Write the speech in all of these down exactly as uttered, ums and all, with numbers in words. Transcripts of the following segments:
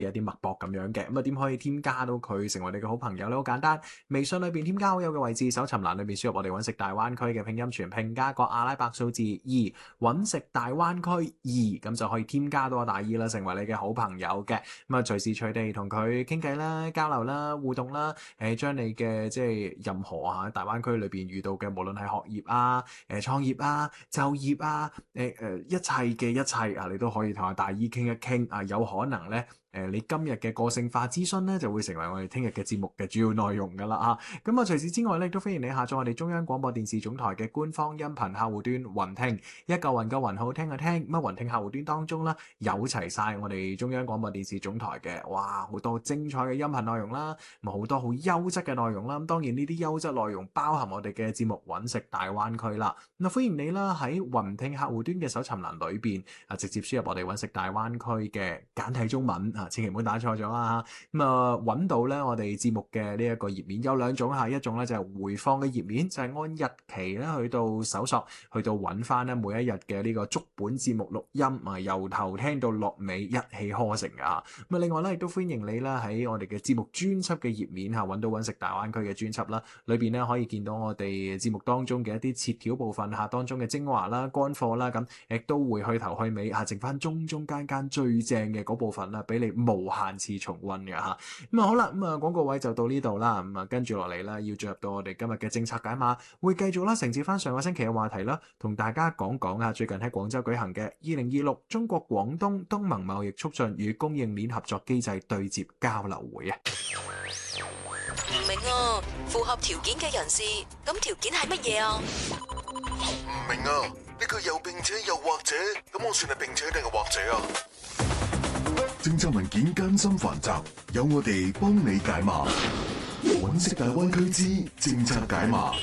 有啲脈搏咁樣嘅。咁啊點可以添加到佢成為你嘅好朋友咧？好簡單，微信裏邊添加好友嘅位置，搜尋欄裏邊輸入我哋揾食大灣區嘅拼音全拼加個阿拉伯數字二，揾食大灣區二，咁就可以添加到阿大二啦，成為你嘅好朋友嘅。咁啊隨時隨地同佢傾偈啦、交流啦、互動啦，誒將你嘅即係任何啊大灣區裏邊遇到嘅，無論係學業啊、誒創業啊、就業啊、誒誒一切嘅一切啊，你都可以同阿大姨傾一傾啊，有可能咧。誒，你今日嘅個性化諮詢咧，就會成為我哋聽日嘅節目嘅主要內容㗎啦嚇。咁啊，除此之外咧，亦都歡迎你下載我哋中央廣播電視總台嘅官方音頻客戶端雲聽，一嚿雲夠雲好聽嘅聽。咁啊，雲聽客戶端當中啦，有齊晒我哋中央廣播電視總台嘅，哇，好多精彩嘅音頻內容啦，咁好多好優質嘅內容啦。咁當然呢啲優質內容包含我哋嘅節目揾食大灣區啦。咁啊，歡迎你啦喺雲聽客戶端嘅搜尋欄裏邊啊，直接輸入我哋揾食大灣區嘅簡體中文。千祈唔好打錯咗啦。咁啊揾到咧我哋節目嘅呢一個頁面有兩種嚇，一種咧就係回放嘅頁面，就係、是、按日期咧去到搜索，去到揾翻咧每一日嘅呢個足本節目錄音啊，由頭聽到落尾一氣呵成啊。咁啊另外咧亦都歡迎你啦喺我哋嘅節目專輯嘅頁面嚇揾到揾食大灣區嘅專輯啦，裏邊咧可以見到我哋節目當中嘅一啲切條部分嚇，當中嘅精華啦、乾貨啦，咁亦都會去頭去尾嚇，剩翻中中間間最正嘅嗰部分啦，俾你無限次重溫嘅嚇。咁啊好啦，咁啊廣告位就到呢度啦。咁啊跟住落嚟啦，要進入到我哋今日嘅政策解碼，會繼續啦承接翻上個星期嘅話題啦，同大家講講啊最近喺廣州舉行嘅二零二六中國廣東東盟貿易促進與供應鏈合作機制對接交流會啊。 唔明啊，符合條件嘅人士，咁條件係乜嘢啊？ 唔明啊，呢句又並且又或者，咁我算係並且定係或者啊？政策文件艱辛繁雜，有我哋幫你解碼。揾食大灣區之政策解碼。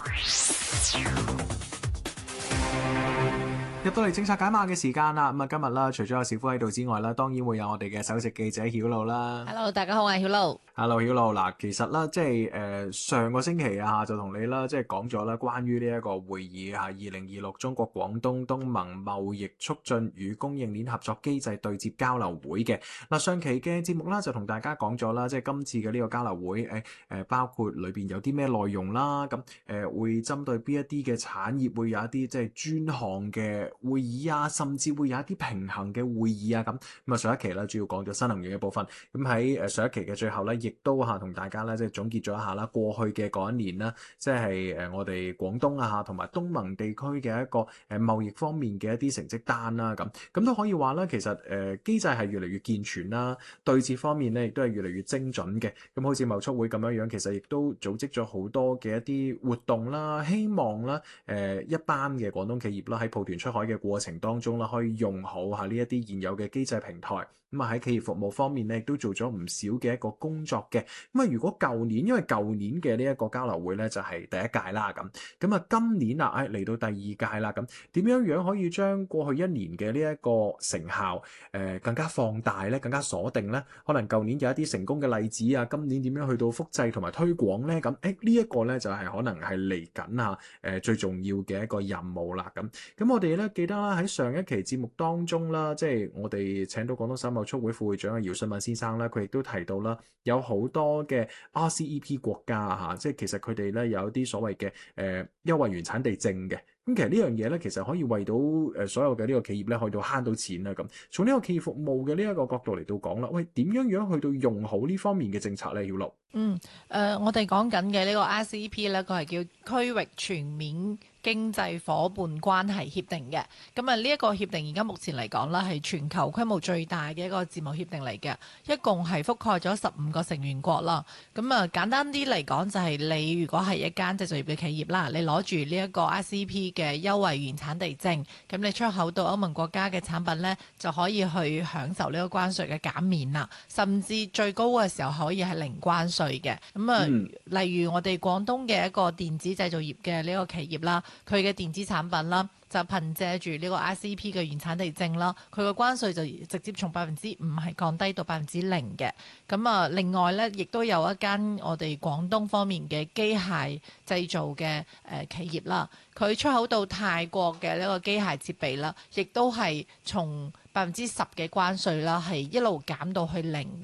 入到嚟政策解碼嘅時間啦，咁啊今日啦，除咗有小夫喺度之外啦，當然會有我哋嘅首席記者曉露啦。 Hello，大家好，我係曉露。 Hello，曉露嗱，其實啦，即係誒、呃、上個星期啊，就同你啦，即係講咗啦，關於呢一個會議嚇，二零二六中國廣東東盟貿易促進與供應鏈合作機制對接交流會嘅嗱，上期嘅節目啦，就同大家講咗啦，即係今次嘅呢個交流會誒誒、呃，包括裏邊有啲咩內容啦，咁誒、呃、會針對邊一啲嘅產業會有一啲即係專項嘅會議啊，甚至會有一啲平衡嘅會議啊，咁咁啊上一期咧主要講咗新能源嘅部分，咁喺誒上一期嘅最後咧，亦都嚇同大家咧即係總結咗一下啦，過去嘅嗰一年啦，即係誒我哋廣東啊嚇同埋東盟地區嘅一個誒貿易方面嘅一啲成績單啦，咁咁都可以話啦，其實誒機制係越嚟越健全啦，對接方面咧亦都係越嚟越精準嘅，咁好似貿促會咁樣樣，其實亦都組織咗好多嘅一啲活動啦，希望啦誒一班嘅廣東企業啦喺抱團出海嘅過程當中啦，可以用好嚇呢一啲現有嘅機制平台。咁啊喺企業服務方面咧，亦都做咗唔少嘅一個工作嘅。咁啊，如果舊年因為舊年嘅呢一個交流會咧就係第一屆啦，咁咁啊今年啊，誒嚟到第二屆啦，咁點樣樣可以將過去一年嘅呢一個成效誒更加放大咧，更加鎖定咧？可能舊年有一啲成功嘅例子啊，今年點樣去到複製同埋推廣咧？咁誒呢一個咧就係可能係嚟緊啊誒最重要嘅一個任務啦。咁咁我哋咧記得啦喺上一期節目當中啦，即係我哋請到廣東省貿促會副會長嘅姚信敏先生啦，佢亦都提到啦，有好多嘅 R C E P 國家啊，即係其實佢哋咧有一啲所謂嘅誒優惠原產地證嘅。咁其實呢樣嘢咧，其實可以為到誒所有嘅呢個企業咧，去到慳到錢啦。咁從呢個企業服務嘅呢一個角度嚟到講啦，喂，點樣樣去到用好呢方面嘅政策咧？曉露， 嗯，誒、呃，我哋講緊嘅呢個 R C E P 咧，佢係叫區域全面經濟夥伴關係協定嘅。咁啊，呢一個協定而家目前嚟講啦，係全球規模最大嘅一個自貿協定嚟嘅，一共係覆蓋咗十五個成員國啦。咁啊，簡單啲嚟講，就係你如果係一間製造業嘅企業啦，你攞住呢一個 R C E P 嘅優惠原產地證，咁你出口到歐盟國家嘅產品呢，就可以去享受呢個關稅嘅減免啦，甚至最高嘅時候可以係零關稅嘅。咁啊，嗯、例如我哋廣東嘅一個電子製造業嘅呢個企業啦，佢嘅電子產品啦，就憑借住呢個 R C E P 嘅原產地證啦，佢個關稅就直接從百分之五係降低到百分之零嘅。咁啊，另外呢，亦都有一間我哋廣東方面嘅機械製造嘅誒企業啦，佢出口到泰國嘅呢個機械設備啦，亦都係從百分之十嘅關稅啦，係一路減到去零